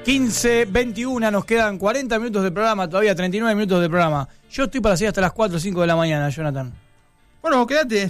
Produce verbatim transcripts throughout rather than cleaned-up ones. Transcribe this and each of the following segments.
quince veintiuno, nos quedan cuarenta minutos de programa, todavía treinta y nueve minutos de programa. Yo estoy para seguir hasta las cuatro o cinco de la mañana, Jonathan. Bueno, quédate.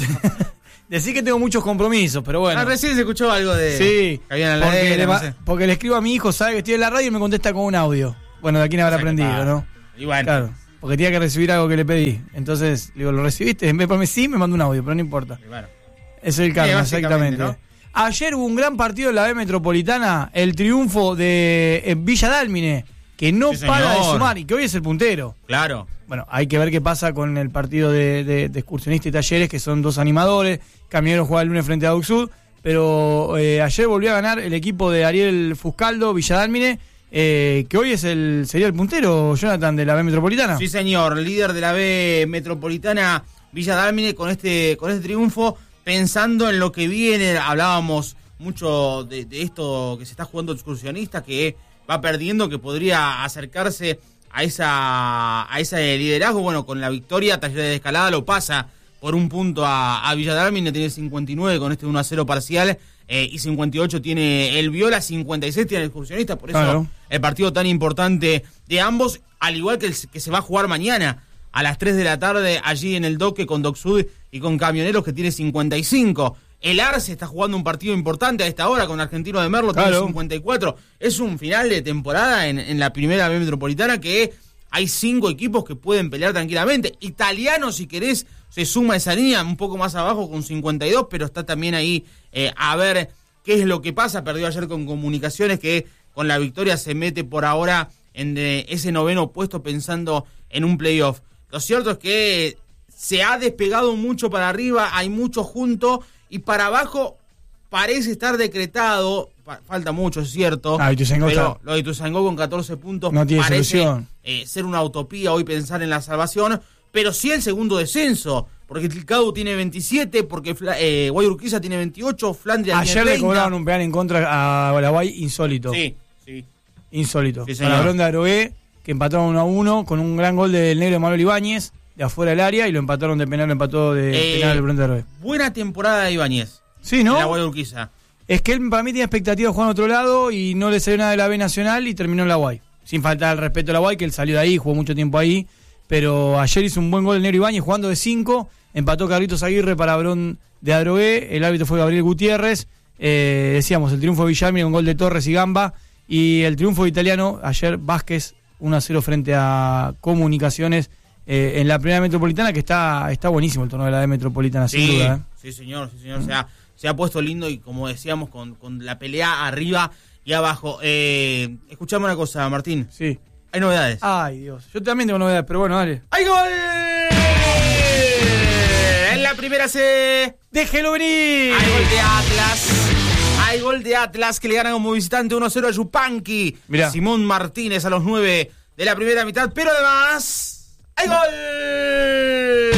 Decí que tengo muchos compromisos, pero bueno. Ah, recién se escuchó algo de... Sí, que había en la porque, ladera, le, no sé. porque le escribo a mi hijo, sabe que estoy en la radio y me contesta con un audio. Bueno, de aquí no habrá aprendido, ¿no? Y bueno. Claro, porque tenía que recibir algo que le pedí. Entonces, le digo, ¿lo recibiste? En vez de ponerme sí, me mandó un audio, pero no importa. Y bueno. Ese es el karma, Sí, exactamente. ¿no? Ayer hubo un gran partido en la B Metropolitana, el triunfo de eh, Villa Dálmine, que no Sí, para de señor. sumar y que hoy es el puntero. Claro. Bueno, hay que ver qué pasa con el partido de, de, de Excursionista y Talleres, que son dos animadores. Camioneros juega el lunes frente a Doc Sud, pero eh, ayer volvió a ganar el equipo de Ariel Fuscaldo, Villa Dálmine, eh, que hoy es el sería el puntero, Jonathan, de la B Metropolitana. Sí, señor. Líder de la B Metropolitana, Villa Dálmine, con este, con este triunfo, pensando en lo que viene. Hablábamos mucho de, de esto que se está jugando Excursionista, que va perdiendo, que podría acercarse a esa a ese liderazgo. Bueno, con la victoria, Talleres de Escalada lo pasa por un punto a, a Villa Dálmine, tiene cincuenta y nueve con este uno a cero parcial, eh, y cincuenta y ocho tiene el Viola, cincuenta y seis tiene el Excursionista, por eso Claro. el partido tan importante de ambos, al igual que el que se va a jugar mañana a las tres de la tarde allí en el Doque con Doc Sud y con Camioneros, que tiene cincuenta y cinco. El Arce está jugando un partido importante a esta hora con Argentino de Merlo, Claro. tiene cincuenta y cuatro. Es un final de temporada en, en la primera B Metropolitana que hay cinco equipos que pueden pelear tranquilamente. Italiano, si querés, se suma a esa línea un poco más abajo con cincuenta y dos, pero está también ahí eh, a ver qué es lo que pasa. Perdió ayer con Comunicaciones, que con la victoria se mete por ahora en de ese noveno puesto pensando en un playoff. Lo cierto es que se ha despegado mucho para arriba, hay mucho junto, y para abajo parece estar decretado, pa- falta mucho, es cierto, Ah, Ituzaingó pero está- lo de Ituzaingó con catorce puntos No tiene parece solución. eh, ser una utopía hoy pensar en la salvación, pero sí el segundo descenso, porque Tilcadu tiene veintisiete, porque Fla- eh, Guayurquiza tiene veintiocho, Flandria Ayer tiene le treinta. cobraron un penal en contra a Gualeguay insólito. Sí, sí. Insólito. Sí, Con señor. la Bronda de Arogué, que empataron uno a uno con un gran gol del negro Manuel Ibáñez, de afuera del área, y lo empataron de penal, lo empató de Eh, penal el Bronda de Arogué. Buena temporada de Ibáñez. Sí, En la ¿no? Guayurquiza. Es que él para mí tenía expectativa de jugar en otro lado y no le salió nada de la B Nacional y terminó en la Guay. Sin faltar el respeto a la Guay, que él salió de ahí, jugó mucho tiempo ahí, pero ayer hizo un buen gol el negro Ibáñez jugando de cinco, empató Carlitos Aguirre para Brón de Adrogué, el árbitro fue Gabriel Gutiérrez, eh, decíamos, el triunfo de Villalmine con gol de Torres y Gamba, y el triunfo de Italiano, ayer Vázquez uno a cero frente a Comunicaciones eh, en la primera Metropolitana, que está está buenísimo el torneo de la B Metropolitana, sin Sí, duda. ¿eh? sí, señor, sí, señor. Se ha, se ha puesto lindo y, como decíamos, con, con la pelea arriba y abajo. Eh, escuchame una cosa, Martín. Sí. Hay novedades. Ay, Dios. Yo también tengo novedades, pero bueno, dale. ¡Hay gol! En la primera C. ¡Déjelo venir! Hay gol de Atlas. Hay gol de Atlas, que le gana como visitante uno a cero a Yupanqui. Mirá. Simón Martínez a los nueve de la primera mitad. Pero además, ¡hay gol!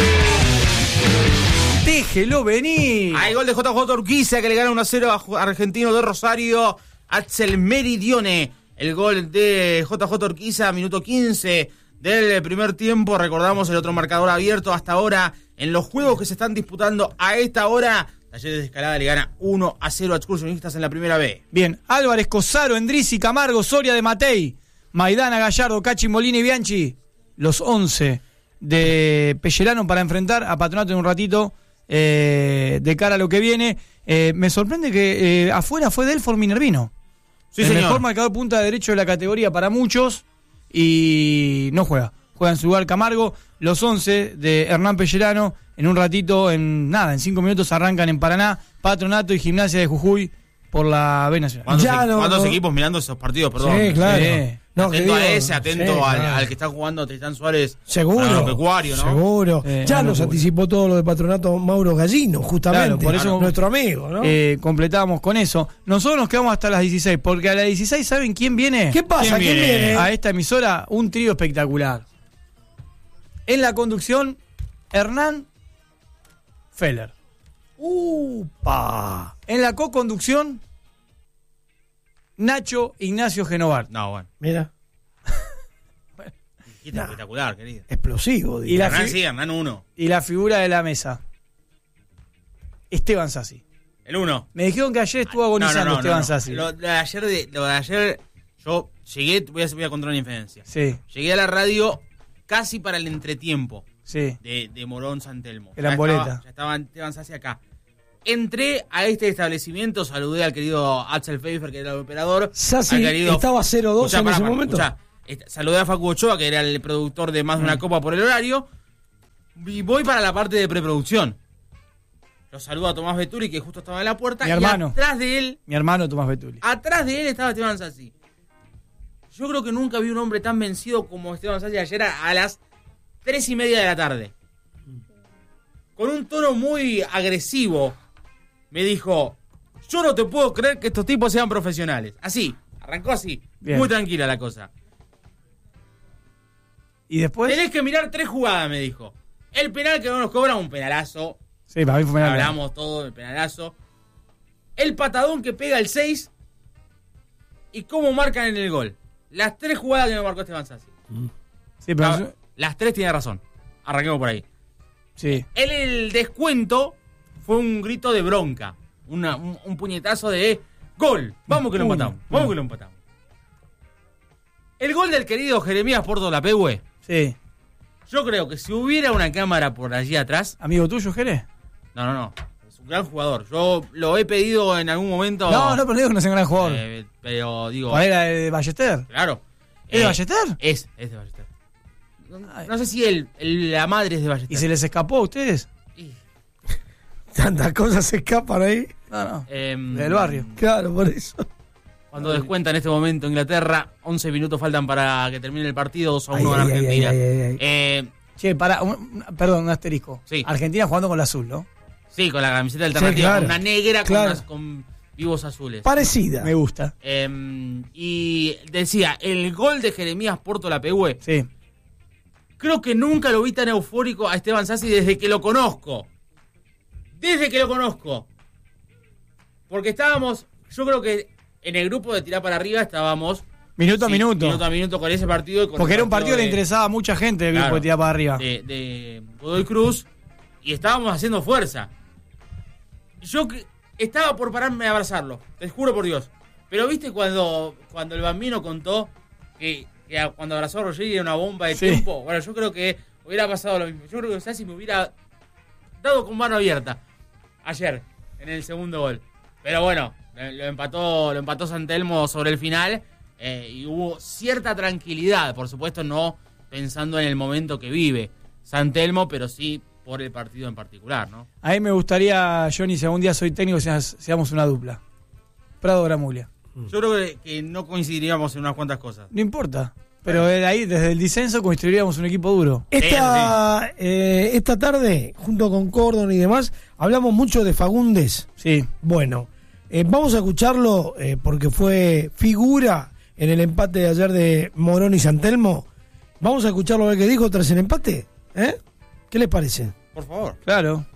¡Déjelo venir! Hay gol de J J Urquiza, que le gana uno a cero a Argentino de Rosario. Axel Meridione. El gol de J J Urquiza, minuto quince del primer tiempo. Recordamos el otro marcador abierto hasta ahora en los juegos que se están disputando a esta hora. Talleres de Escalada le gana uno a cero a Excursionistas en la primera B. Bien, Álvarez, Cosaro, Endrizi, Camargo, Soria de Matei, Maidana, Gallardo, Cachi, Molina y Bianchi. Los once de Pellerano para enfrentar a Patronato en un ratito eh, de cara a lo que viene. Eh, me sorprende que eh, afuera fue Delfor Minervino. Sí, el señor. mejor marcador punta de derecho de la categoría para muchos y no juega. Juega en su lugar Camargo. Los once de Hernán Pellerano en un ratito, en nada, en cinco minutos arrancan en Paraná, Patronato y Gimnasia de Jujuy por la B Nacional. ¿Cuántos, Ya e- no, cuántos no. equipos mirando esos partidos? Perdón. Sí, claro. Sí. No, que atento a digo, ese, atento sí, al, claro. al que está jugando Tristán Suárez. Seguro. Agropecuario, ¿no? Seguro. Eh, ya una nos locura. anticipó todo lo de Patronato Mauro Gallino, justamente. Claro, por eso- nuestro amigo, ¿no? Eh, completamos con eso. Nosotros nos quedamos hasta las dieciséis, porque a las dieciséis, ¿saben quién viene? ¿Qué pasa? ¿Quién ¿Quién viene? viene? A esta emisora, un trío espectacular. En la conducción, Hernán Feller. ¡Upa! En la co-conducción, Nacho Ignacio Genovar. No, bueno. Mira, Quita espectacular, querido. explosivo. Y digo. la Hernán fi- sí, Hernán uno. Y la figura de la mesa, Esteban Sassi. El uno. Me dijeron que ayer estuvo No, no, agonizando no, no, Esteban no. Sassi. Lo de ayer, de, lo de ayer Yo llegué, voy a, voy a contar una infidencia. Sí, Llegué a la radio casi para el entretiempo sí. de, de Morón San Telmo. Era Ya en boleta. estaba- Ya estaban Esteban Sassi acá. Entré a este establecimiento, saludé al querido Axel Pfeiffer, que era el operador. Sassi al querido- estaba cero dos Escuchá, en pará, ese pará, momento. escuchá. Est- Saludé a Facu Ochoa, que era el productor de Más de una Copa por el horario. Y voy para la parte de preproducción. Lo saludo a Tomás Beturi, que justo estaba en la puerta. Mi y hermano. atrás de él, Mi hermano Tomás Betuli. atrás de él estaba Esteban Sassi. Yo creo que nunca vi un hombre tan vencido como Esteban Sassi ayer a, a las tres y media de la tarde. Con un tono muy agresivo, me dijo: yo no te puedo creer que estos tipos sean profesionales. Así, arrancó así, Bien. muy tranquila la cosa. Y después. Tenés que mirar tres jugadas, me dijo. El penal que no nos cobra, un penalazo. Sí, para mí fue penal. Hablamos todo del penalazo. El patadón que pega el seis. Y cómo marcan en el gol. Las tres jugadas que me marcó Esteban Sassi. Sí, pero. La- las tres tiene razón. Arranquemos por ahí. Sí. Él, el descuento fue un grito de bronca. Una, un, un puñetazo de gol. Vamos que lo Uno. empatamos. Vamos que lo empatamos. El gol del querido Jeremías Porto Lapehue. Sí. Yo creo que si hubiera una cámara por allí atrás. ¿Amigo tuyo, Jerez? No, no, no. Es un gran jugador. Yo lo he pedido en algún momento. No, no, pero digo que no es un gran jugador. eh, pero digo. ¿Cuál era de Ballester? Claro. ¿Es de Eh, Ballester? Es, es de Ballester. Ay. No sé si él, él- la madre es de Ballester. ¿Y se les escapó a ustedes? Y, Tantas cosas se escapan ahí. No, no. em, Del barrio. Claro, por eso. Cuando descuenta en este momento Inglaterra, once minutos faltan para que termine el partido, dos a uno Ay, en ay, ay, Argentina. ay, ay, ay. Eh, Che, para, un- un- perdón, un asterisco. Sí. Argentina jugando con la azul, ¿no? sí, con la camiseta alternativa, Sí, claro. con una negra con, Claro. unas- con vivos azules. Parecida. Me gusta. Eh, y decía, el gol de Jeremías Porto Lapehue, Sí. creo que nunca lo vi tan eufórico a Esteban Sassi desde que lo conozco. Desde que lo conozco. Porque estábamos, yo creo que en el grupo de tirar para arriba estábamos... Minuto a sí, minuto. Minuto a minuto con ese partido. Y con Porque el era un partido que le de- interesaba a mucha gente el grupo Claro. de tirar para arriba. de, de Godoy Cruz y estábamos haciendo fuerza. Yo que- estaba por pararme a abrazarlo, te juro por Dios. Pero viste cuando, cuando el Bambino contó que, que a- cuando abrazó a Roger era una bomba de Sí. tiempo. Bueno, yo creo que hubiera pasado lo mismo. Yo creo que Sassi me hubiera dado con mano abierta ayer en el segundo gol. Pero bueno, lo, lo empató, lo empató San Telmo sobre el final. Eh, y hubo cierta tranquilidad, por supuesto no pensando en el momento que vive San Telmo, pero sí por el partido en particular, ¿no? A mí me gustaría, Johnny, si algún día soy técnico, seas- seamos una dupla. Prado Gramulia. Yo creo que, que no coincidiríamos en unas cuantas cosas. No importa. Pero de ahí, desde el disenso, construiríamos un equipo duro. Esta, eh, esta tarde, junto con Cordon y demás, hablamos mucho de Fagundes. Sí. Bueno, eh, vamos a escucharlo eh, porque fue figura en el empate de ayer de Morón y San Telmo. Vamos a escucharlo a ver qué dijo tras el empate. ¿Eh? ¿Qué les parece? Por favor. Claro.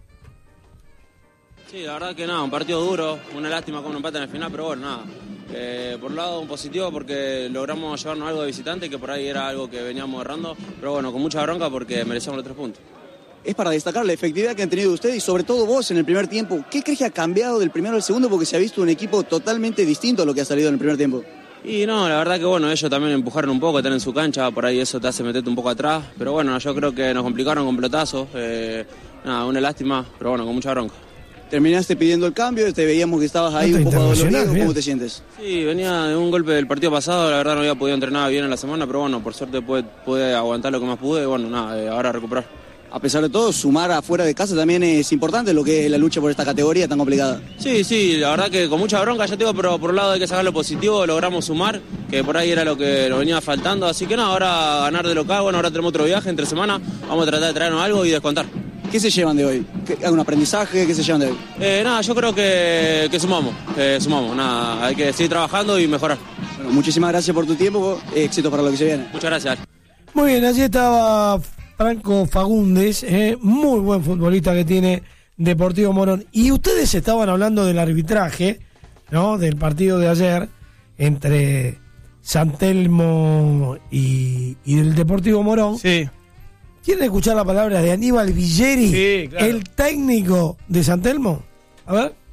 Sí, la verdad que nada, un partido duro, una lástima con un empate en el final, pero bueno, nada. Eh, por un lado, un positivo porque logramos llevarnos algo de visitante, que por ahí era algo que veníamos errando, pero bueno, con mucha bronca porque merecíamos los tres puntos. Es para destacar la efectividad que han tenido ustedes y sobre todo vos en el primer tiempo. ¿Qué crees que ha cambiado del primero al segundo? Porque se ha visto un equipo totalmente distinto a lo que ha salido en el primer tiempo. Y no, la verdad que bueno, ellos también empujaron un poco, están en su cancha, por ahí eso te hace meterte un poco atrás, pero bueno, yo creo que nos complicaron con pelotazos, eh, nada, una lástima, pero bueno, con mucha bronca. Terminaste pidiendo el cambio, te veíamos que estabas ahí Nota un poco internacional, dolorido. bien. ¿Cómo te sientes? Sí, venía de un golpe del partido pasado, la verdad no había podido entrenar bien en la semana, pero bueno, por suerte pude, pude aguantar lo que más pude y bueno, nada, eh, ahora recuperar. A pesar de todo, sumar afuera de casa también es importante lo que es la lucha por esta categoría tan complicada. Sí, sí, la verdad que con mucha bronca, ya te digo, pero por un lado hay que sacar lo positivo, logramos sumar, que por ahí era lo que nos venía faltando, así que nada, ahora ganar de local, bueno, ahora tenemos otro viaje entre semana, vamos a tratar de traernos algo y descontar. ¿Qué se llevan de hoy? ¿Qué- ¿Algún aprendizaje? ¿Qué se llevan de hoy? Eh, nada, yo creo que, que sumamos, que sumamos, nada, hay que seguir trabajando y mejorar. Bueno, muchísimas gracias por tu tiempo, éxito para lo que se viene. Muchas gracias. Muy bien, allí estaba Franco Fagundes, eh, muy buen futbolista que tiene Deportivo Morón. Y ustedes estaban hablando del arbitraje, ¿no? Del partido de ayer entre San Telmo y, y el Deportivo Morón. Sí. ¿Quieren escuchar la palabra de Aníbal Villeri, Sí, claro. el técnico de San Telmo? A ver.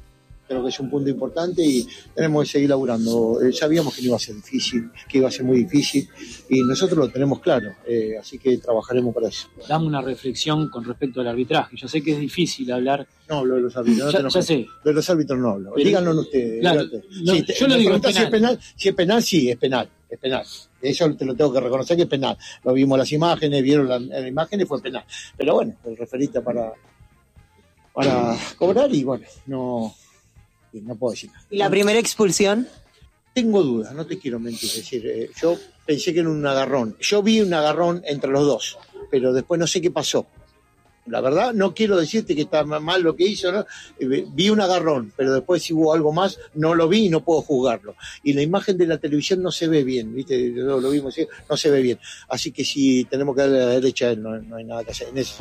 creo que es un punto importante y tenemos que seguir laburando. Eh, sabíamos que no iba a ser difícil, que iba a ser muy difícil y nosotros lo tenemos claro, eh, así que trabajaremos para eso. Dame una reflexión con respecto al arbitraje. Yo sé que es difícil hablar. No hablo de los árbitros, no ya, te ya sé. De los árbitros no hablo. Pero, díganlo ustedes. Claro, no, sí, te, yo lo digo, es penal. Si es penal, si es penal, sí, es penal, es penal. Eso te lo tengo que reconocer que es penal. Lo vimos las imágenes, vieron las la imágenes, fue penal. Pero bueno, el referiste para, para cobrar y bueno, no, no puedo decir nada. ¿Y la primera expulsión? Tengo dudas, no te quiero mentir. Es decir, eh, yo pensé que era un agarrón. Yo vi un agarrón entre los dos, pero después no sé qué pasó. La verdad, no quiero decirte que está mal lo que hizo, ¿no? Eh, vi un agarrón, pero después si hubo algo más, no lo vi y no puedo juzgarlo. Y la imagen de la televisión no se ve bien, ¿viste? Lo, lo vimos, no se ve bien. Así que si tenemos que darle a la derecha, no, no hay nada que hacer en eso.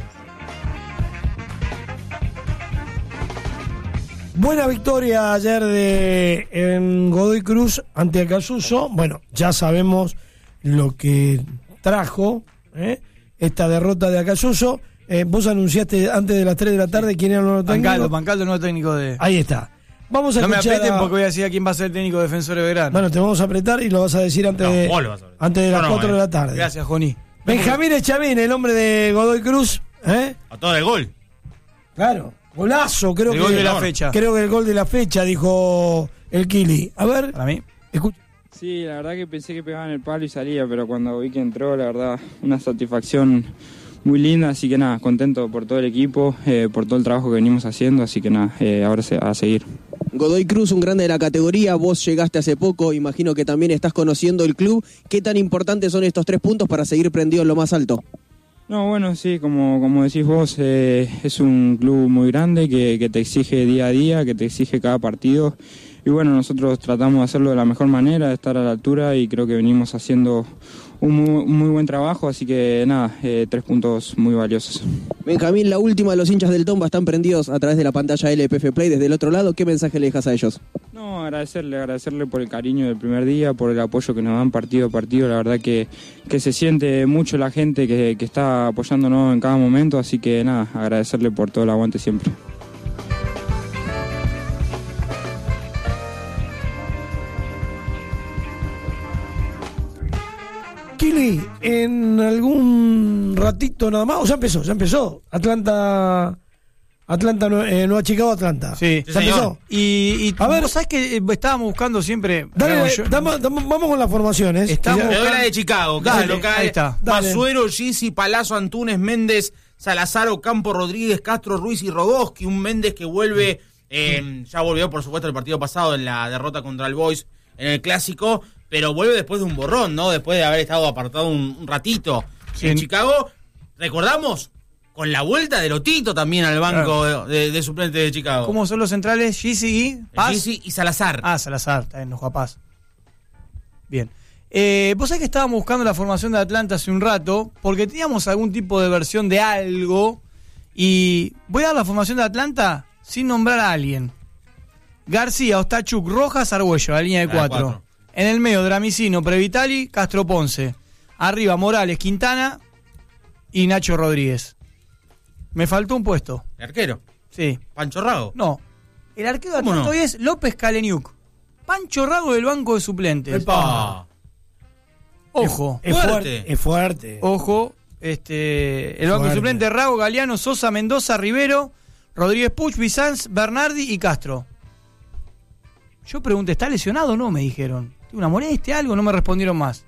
Buena victoria ayer de en Godoy Cruz ante Acasuso. Bueno, ya sabemos lo que trajo ¿eh? esta derrota de Acasuso. Eh, vos anunciaste antes de las tres de la tarde quién era el nuevo técnico. Pancaldo, Pancaldo, nuevo técnico de... Ahí está. Vamos a no me escuchar aprieten a... porque voy a decir a quién va a ser el técnico defensor de Belgrano. Bueno, te vamos a apretar y lo vas a decir antes, No, de, vos lo vas a ver. antes de las Yo no, cuatro eh. de la tarde. Gracias, Joni. Benjamín Echavín, el hombre de Godoy Cruz. ¿eh? A todo el gol. Claro, golazo, creo El que gol de la fecha. Creo que el gol de la fecha, dijo el Kili. A ver, Para mí. escucha. Sí, la verdad que pensé que pegaba en el palo y salía, pero cuando vi que entró, la verdad, una satisfacción muy linda, así que nada, contento por todo el equipo, eh, por todo el trabajo que venimos haciendo, así que nada, eh, ahora se, a seguir. Godoy Cruz, un grande de la categoría, vos llegaste hace poco, imagino que también estás conociendo el club. ¿Qué tan importantes son estos tres puntos para seguir prendido en lo más alto? No, bueno, sí, como, como decís vos, eh, es un club muy grande que, que te exige día a día, que te exige cada partido. Y bueno, nosotros tratamos de hacerlo de la mejor manera, de estar a la altura y creo que venimos haciendo un muy, un muy buen trabajo, así que nada, eh, tres puntos muy valiosos. Benjamín, la última de los hinchas del Tomba están prendidos a través de la pantalla L P F Play desde el otro lado. ¿Qué mensaje le dejas a ellos? No, agradecerle, agradecerle por el cariño del primer día, por el apoyo que nos dan partido a partido. La verdad que, que se siente mucho la gente que, que está apoyándonos en cada momento, así que nada, agradecerle por todo el aguante siempre. Kili, en algún ratito nada más, o ya empezó, ya empezó. Atlanta, Atlanta, eh, Nueva Chicago, Atlanta. Sí, ¿Ya empezó? Y, y A ver. vos sabés que eh, estábamos buscando siempre. Dale, digamos, yo- dame- dame- vamos con las formaciones. Estamos- Que ya- Te doy la de Chicago, que Dale, es el local. ahí está. Dale. Basuero, Gisi, Palazzo, Antunes, Méndez, Salazar, Ocampo, Rodríguez, Castro, Ruiz y Rogoski. Un Méndez que vuelve, eh, ya volvió por supuesto el partido pasado en la derrota contra el Boys en el Clásico, pero vuelve después de un borrón, ¿no? Después de haber estado apartado un, un ratito Sí. en Chicago. Recordamos, con la vuelta de Lotito también al banco de, de suplente de Chicago. ¿Cómo son los centrales? Gisi y Paz. Gisi y Salazar. Ah, Salazar, está en los Paz. Bien. Eh, vos sabés que estábamos buscando la formación de Atlanta hace un rato, porque teníamos algún tipo de versión de algo, y voy a dar la formación de Atlanta sin nombrar a alguien. García, Ostachuk, Rojas, Argüello, la línea de La cuatro. cuatro. En el medio, Dramicino, Previtali, Castro Ponce. Arriba, Morales, Quintana y Nacho Rodríguez. Me faltó un puesto. El arquero. Sí. Pancho Rago. No. El arquero de ¿Cómo Atlanta no? hoy es López Kaleniuk. Pancho Rago del banco de suplentes. Epa. Ojo. Es Fuerte. fuerte. Es fuerte. Ojo. Este, el banco de Fuerte. suplentes: Rago, Galeano, Sosa, Mendoza, Rivero, Rodríguez Puch, Bizanz, Bernardi y Castro. Yo pregunté, ¿está lesionado o no? Me dijeron. ¿Tiene una molestia, algo? No me respondieron más.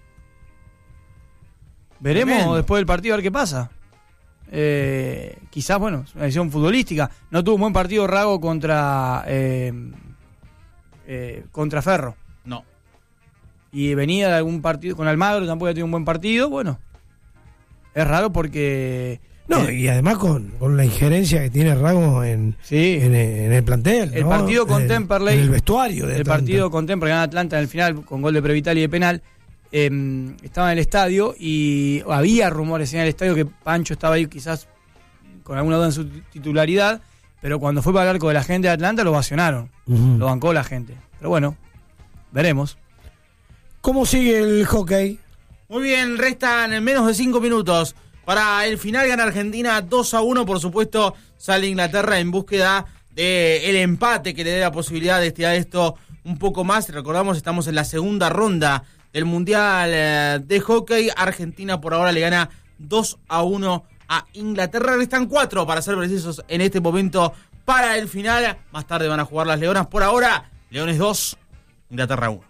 Veremos Tremendo. después del partido a ver qué pasa. Eh, quizás, bueno, es una decisión futbolística. No tuvo un buen partido Rago contra eh, eh, contra Ferro. No. Y venía de algún partido con Almagro, tampoco ha tenido un buen partido. Bueno, es raro porque No, eh, y además con, con la injerencia que tiene Rago en, sí, en, en el plantel. el ¿no? partido con En- Temperley, En el vestuario de el Atlanta. partido con Temperley gana Atlanta en el final con gol de Previtali de penal. Eh, estaba en el estadio y había rumores en el estadio que Pancho estaba ahí quizás con alguna duda en su titularidad, pero cuando fue para el arco de la gente de Atlanta lo ovacionaron, Ujú. lo bancó la gente. Pero bueno, veremos. ¿Cómo sigue el hockey? Muy bien, restan menos de cinco minutos. Para el final gana Argentina dos a uno, por supuesto, sale Inglaterra en búsqueda del empate que le dé la posibilidad de estirar esto un poco más. Recordamos, estamos en la segunda ronda del Mundial eh, de Hockey. Argentina por ahora le gana dos a uno a Inglaterra. Restan cuatro, para ser precisos, en este momento para el final. Más tarde van a jugar las Leonas. Por ahora, Leones dos, Inglaterra uno.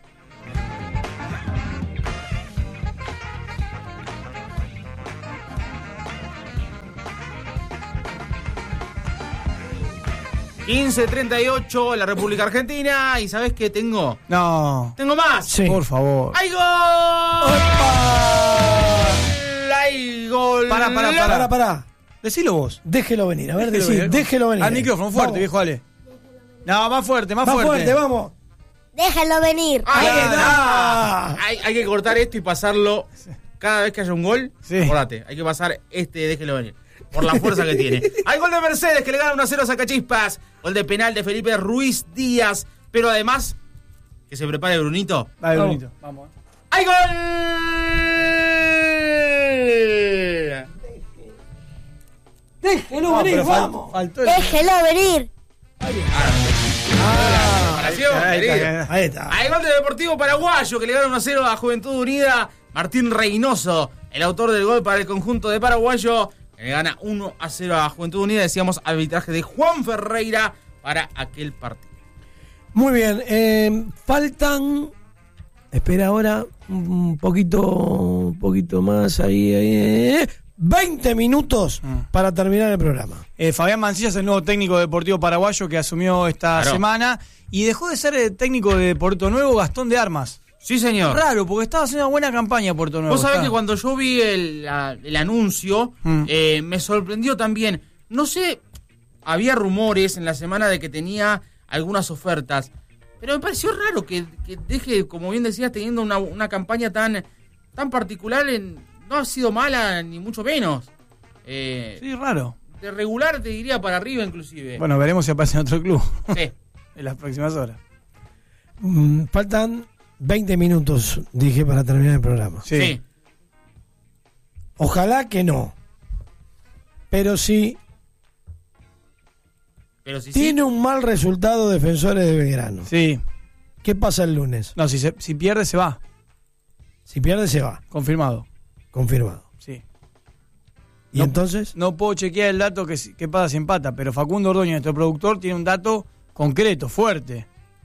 quince treinta y ocho en la República Argentina. ¿Y sabés qué tengo? No. Tengo más. Sí. Por favor. ¡Hay gol! ¡Hay gol! Pará, pará, pará. Pará, pará. Decilo vos. Déjelo venir, a ver, Déjelo decí, venir. déjelo venir. Al micrófono, fuerte, Vamos. viejo, Ale. No, más fuerte, más, Más fuerte. fuerte, vamos. Déjenlo venir. ¡Ahí Ahí está! está. Hay, hay que cortar esto y pasarlo cada vez que haya un gol. Sí. Acordate, hay que pasar este, déjelo venir. Por la fuerza que tiene. Hay gol de Mercedes que le gana uno a cero a Sacachispas. Gol de penal de Felipe Ruiz Díaz. Pero además, que se prepare Brunito. Dale, Vamos. bonito. Vamos. ¡Hay gol! Déjelo No, venir, pero fal- vamos. faltó el... Déjenlo venir. Preparación, Ahí está, querido. ahí está. Ahí está. Hay gol de Deportivo Paraguayo que le gana uno a cero a Juventud Unida. Martín Reynoso, el autor del gol para el conjunto de Paraguayo, que le gana uno a cero a Juventud Unida. Decíamos arbitraje de Juan Ferreira para aquel partido. Muy bien, eh, faltan. Espera ahora un poquito, un poquito más ahí, ahí. eh, veinte minutos Mm. para terminar el programa. Eh, Fabián Mancilla es el nuevo técnico de Deportivo Paraguayo que asumió esta Claro. semana y dejó de ser el técnico de Puerto Nuevo Gastón de Armas. Sí, señor. Raro, porque estaba haciendo una buena campaña Puerto Nuevo. Vos sabés Está. que cuando yo vi el, la- el anuncio, Mm. eh, me sorprendió también. No sé, había rumores en la semana de que tenía algunas ofertas, pero me pareció raro que, que deje, como bien decías, teniendo una, una campaña tan, tan particular. En, no ha sido mala, ni mucho menos. Eh, Sí, raro. De regular te diría para arriba inclusive. Bueno, veremos si aparece en otro club Sí. en las próximas horas. Mm, faltan veinte minutos, dije, para terminar el programa. Sí. Sí. Ojalá que no. Pero si Pero si tiene sí, un mal resultado Defensores de Belgrano, Sí. ¿qué pasa el lunes? No, si, se, si pierde se va. Si pierde, se va. Confirmado. Confirmado. Sí. ¿Y No. entonces? No puedo chequear el dato que, si- que pasa si empata, pero Facundo Ordóñez, nuestro productor, tiene un dato concreto, fuerte.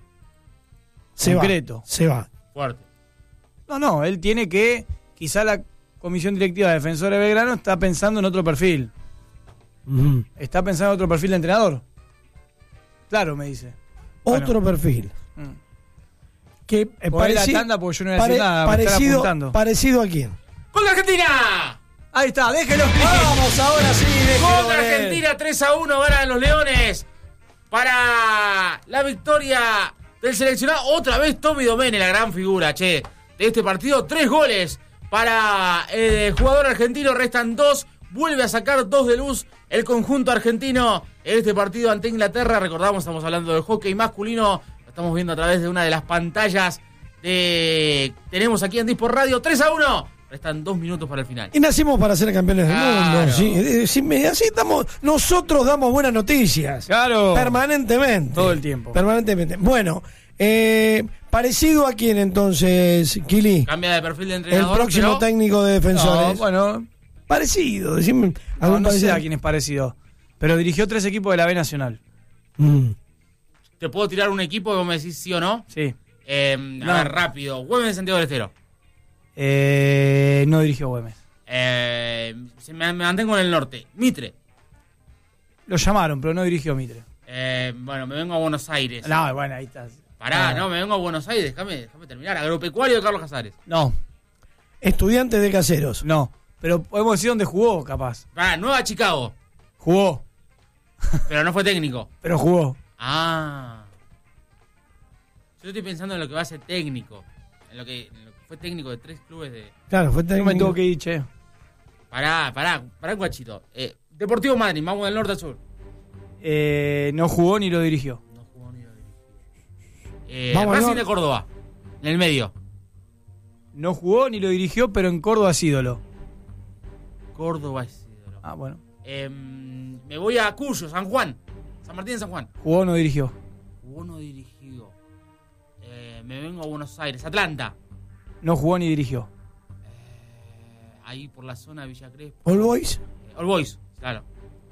Se concreto. va. Se va. fuerte. No, no, él tiene que, quizá la comisión directiva de Defensores de Belgrano está pensando en otro perfil. Ujú. Está pensando en otro perfil de entrenador. Claro, me dice. Otro Bueno. perfil. Mm. Que eh, Poné la pareci- tanda porque yo no voy a decir pare- nada, me están parecido, apuntando. parecido a quién. ¡Gol de Argentina! Ahí está, déjelo. Vamos, ahora sí, déjelo. Gol de poner. Argentina, tres a uno, ganan los Leones para la victoria del seleccionado. Otra vez Tommy Domene, la gran figura, che, de este partido. Tres goles para el jugador argentino, restan dos. Vuelve a sacar dos de luz el conjunto argentino en este partido ante Inglaterra. Recordamos, estamos hablando del hockey masculino. Lo estamos viendo a través de una de las pantallas de tenemos aquí en Dispor Radio. tres a uno. Restan dos minutos para el final. Y nacimos para ser campeones del Claro. mundo. Sí, eh, sí, me- así estamos. Nosotros damos buenas noticias. Claro. Permanentemente. Todo el tiempo. Permanentemente. Bueno, eh, parecido a quién entonces, Kili. Cambia de perfil de El entrenador. próximo pero- técnico de No, defensores. bueno, Parecido, decime. no, algún no sé parecido. a quién es parecido. Pero dirigió tres equipos de la B Nacional. Mm. ¿Te puedo tirar un equipo que vos me decís sí o no? Sí. Eh, a No. ver, rápido. Güemes de Santiago del Estero. Eh, no dirigió Güemes. Eh, se me, me mantengo en el norte. Mitre. Lo llamaron, pero no dirigió Mitre. Eh, bueno, me vengo a Buenos Aires. No, bueno, ahí estás. Pará, Ah. no, me vengo a Buenos Aires. Déjame, déjame terminar. Agropecuario de Carlos Casares. No, Estudiantes de Caseros. no. Pero podemos decir dónde jugó, capaz. Pará, Nueva Chicago. Jugó, Pero no fue técnico. pero jugó. Ah. Yo estoy pensando en lo que va a ser técnico. En lo que, en lo que fue técnico de tres clubes de. Claro, fue Yo técnico. me tengo que ir, che. Pará, pará, pará, guachito. Eh, Deportivo Madrid, vamos del norte al sur. Eh, no jugó ni lo dirigió. No jugó ni lo dirigió. Eh, Vamos al Racing norte. de Córdoba. En el medio. No jugó ni lo dirigió, pero en Córdoba es ídolo. Córdoba es ídolo. Ah, bueno. Eh, me voy a Cuyo, San Juan. San San Martín de San Juan. ¿Jugó o no dirigió? Jugó no dirigió. Eh, me vengo a Buenos Aires. Atlanta. No jugó ni dirigió. Eh, ahí por la zona de Villa Crespo. All Boys. Eh, All Boys, claro.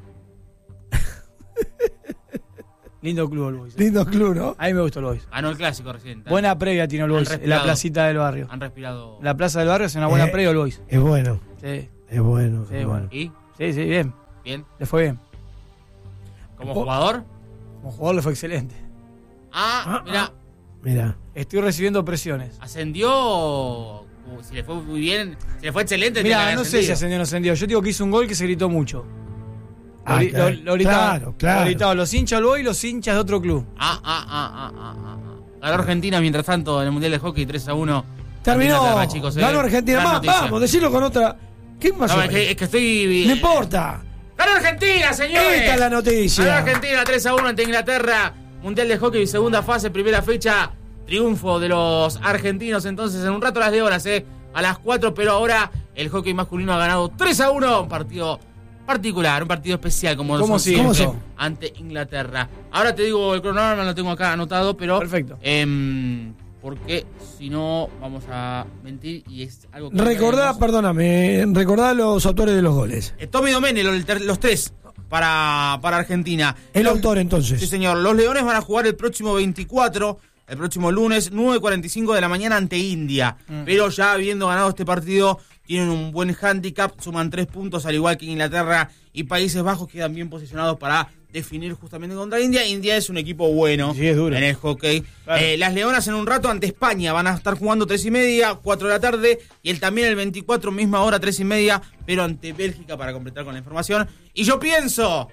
Lindo club All Boys. Lindo club, ¿no? A mí me gustó All Boys. Ganó el clásico recién. Buena previa tiene All Boys, en la placita del barrio. Han respirado. La plaza del barrio es una buena Eh, previa All Boys. Es bueno. Sí. Es bueno. Sí, es bueno. bueno. ¿Y? Sí, sí, bien. Bien. Le fue bien. ¿Como jugador? Como jugador le fue excelente. Ah, mira. Mira. Estoy recibiendo presiones. Ascendió. Uh, si le fue muy bien, si le fue excelente. Mira, tenía que no haber sé si ascendido. ascendió o no ascendió. Yo digo que hizo un gol que se gritó mucho. Ah, lo, claro, lo- lo gritaban, claro, claro. lo gritaban los hinchas del Boy y los hinchas de otro club. Ah, ah, ah, ah, ah, ah, ah. Ganó Argentina mientras tanto en el Mundial de Hockey tres a uno. Terminó. Inglaterra, chicos, eh. Ganó Argentina. Gran Vamos, noticia. vamos, decirlo con otra. ¿Qué pasó? No, es, que, es que estoy. No importa. ¡Ganó Argentina, señores! Esta es la noticia. Ganó Argentina tres a uno ante Inglaterra. Mundial de Hockey, segunda fase, primera fecha. Triunfo de los argentinos. Entonces, en un rato a las de horas, eh, a las cuatro. Pero ahora el hockey masculino ha ganado tres a uno. Un partido particular, un partido especial, como ¿Cómo son sigue siempre, eso? ante Inglaterra. Ahora te digo, el cronograma lo tengo acá anotado, pero. Perfecto. em, porque si no, vamos a mentir y es algo que. Recordá, queremos. perdóname, recordá los autores de los goles. Eh, Tommy Domenech, los, ter- los tres para, para Argentina. El Los- autor, entonces. Sí, señor. Los Leones van a jugar el próximo veinticuatro, el próximo lunes, nueve cuarenta y cinco de la mañana ante India. Mm. Pero ya habiendo ganado este partido, tienen un buen handicap, suman tres puntos, al igual que Inglaterra y Países Bajos, quedan bien posicionados para definir justamente contra India. India es un equipo bueno Sí, es duro. en el hockey. Claro. Eh, las Leonas en un rato ante España van a estar jugando tres y media, cuatro de la tarde, y el también el veinticuatro, misma hora, tres y media, pero ante Bélgica, para completar con la información. Y yo pienso,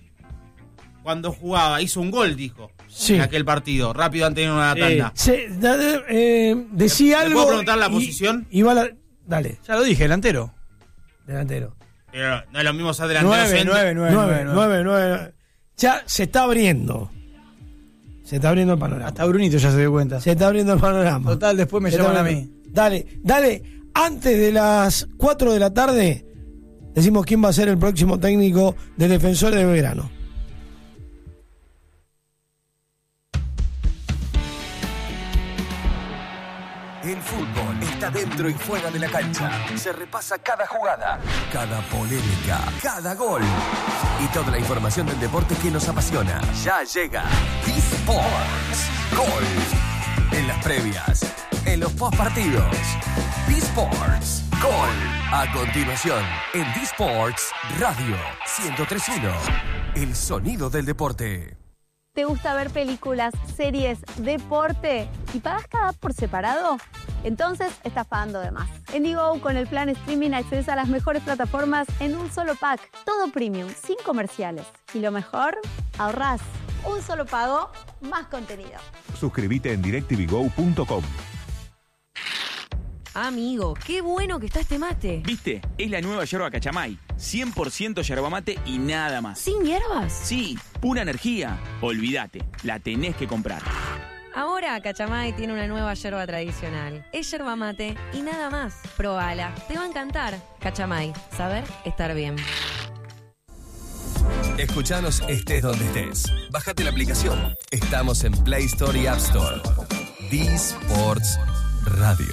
cuando jugaba, hizo un gol, dijo, Sí. en aquel partido, rápido antes de ir a una Sí. tanda. Se, da- de- eh, decía ¿Le algo. puedo preguntar la y- posición? Y va la- dale, Ya lo dije, delantero. delantero. Pero no es lo mismo ser delantero. nueve, centro. nueve, nueve, Nueve, nueve, nueve, nueve. Ya se está abriendo. Se está abriendo el panorama. Hasta Brunito ya se dio cuenta. Se está abriendo el panorama. Total, después me Se está llaman a abriendo. mí. Dale, dale. Antes de las cuatro de la tarde, decimos quién va a ser el próximo técnico de Defensores de Belgrano. El fútbol está dentro y fuera de la cancha. Se repasa cada jugada, cada polémica, cada gol. Y toda la información del deporte que nos apasiona. Ya llega B-Sports. Gol. En las previas, en los postpartidos. B-Sports. Gol. A continuación, en B-Sports Radio ciento tres punto uno. El sonido del deporte. ¿Te gusta ver películas, series, deporte y pagas cada por separado? Entonces estás pagando de más. En Digo, con el plan streaming accedes a las mejores plataformas en un solo pack. Todo premium, sin comerciales. Y lo mejor, ahorrás. Un solo pago, más contenido. Suscríbete en directv go punto com. Amigo, qué bueno que está este mate. ¿Viste? Es la nueva yerba Cachamay. cien por ciento yerba mate y nada más. ¿Sin hierbas? Sí, pura energía. Olvídate, la tenés que comprar. Ahora Cachamay tiene una nueva yerba tradicional. Es yerba mate y nada más. Probala, te va a encantar. Cachamay, saber estar bien. Escuchanos estés donde estés. Bájate la aplicación. Estamos en Play Store y App Store. B-Sports Radio.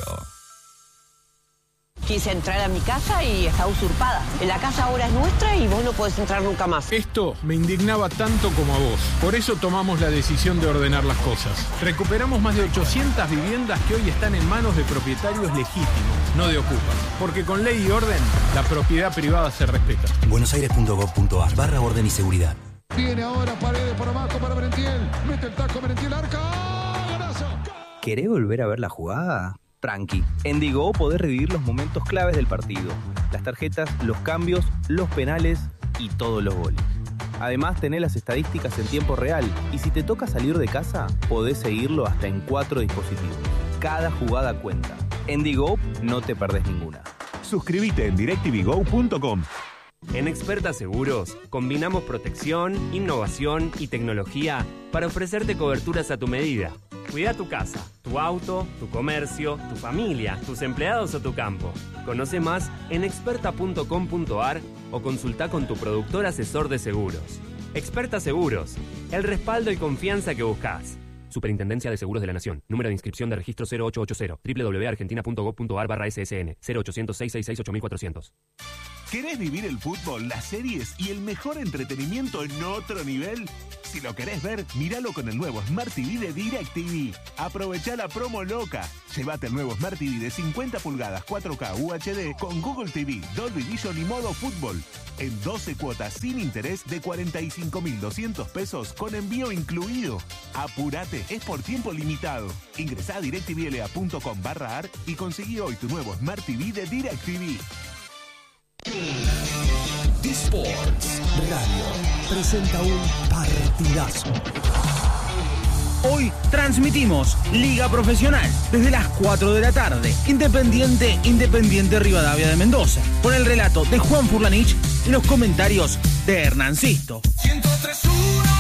Quise entrar a mi casa y está usurpada. La casa ahora es nuestra y vos no podés entrar nunca más. Esto me indignaba tanto como a vos. Por eso tomamos la decisión de ordenar las cosas. Recuperamos más de ochocientas viviendas que hoy están en manos de propietarios legítimos, no de ocupas. Porque con ley y orden, la propiedad privada se respeta. buenosaires punto gov punto ar barra orden y seguridad. Viene ahora Paredes por abajo para Merentiel. Mete el taco Merentiel, arca. ¡Golazo! ¿Querés volver a ver la jugada? Tranqui. En Digo podés revivir los momentos claves del partido. Las tarjetas, los cambios, los penales y todos los goles. Además tenés las estadísticas en tiempo real y si te toca salir de casa, podés seguirlo hasta en cuatro dispositivos. Cada jugada cuenta. En Digo no te perdés ninguna. Suscríbete en directv go punto com. En Experta Seguros, combinamos protección, innovación y tecnología para ofrecerte coberturas a tu medida. Cuida tu casa, tu auto, tu comercio, tu familia, tus empleados o tu campo. Conoce más en experta punto com punto ar o consulta con tu productor asesor de seguros. Experta Seguros, el respaldo y confianza que buscas. Superintendencia de Seguros de la Nación. Número de inscripción de registro cero ocho ocho cero. doble u doble u doble u punto argentina punto gob punto ar barra S S N. cero ochocientos, seiscientos sesenta y seis, ocho mil cuatrocientos. ¿Querés vivir el fútbol, las series y el mejor entretenimiento en otro nivel? Si lo querés ver, míralo con el nuevo Smart T V de DirecTV. Aprovechá la promo loca. Llévate el nuevo Smart T V de cincuenta pulgadas cuatro K U H D con Google T V, Dolby Vision y modo fútbol. En doce cuotas sin interés de cuarenta y cinco mil doscientos pesos con envío incluido. Apurate, es por tiempo limitado. Ingresá a directvla punto com barra ar y conseguí hoy tu nuevo Smart T V de DirecTV. Sports Radio presenta un partidazo. Hoy transmitimos Liga Profesional desde las cuatro de la tarde. Independiente, Independiente Rivadavia de Mendoza. Con el relato de Juan Furlanich y los comentarios de Hernán Sisto. ciento tres uno